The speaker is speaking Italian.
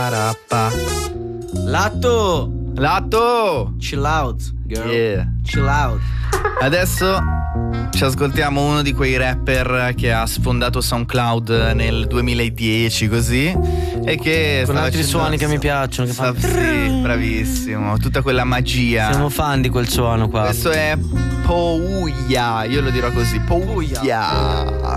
Parappa. Latto! Chill out, girl. Yeah. Chill out. Adesso ci ascoltiamo uno di quei rapper che ha sfondato SoundCloud nel 2010 così, e che con altri suoni che mi piacciono, che fanno... Sì, bravissimo, tutta quella magia. Siamo fan di quel suono qua. Questo è Pouya, io lo dirò così, Pouya.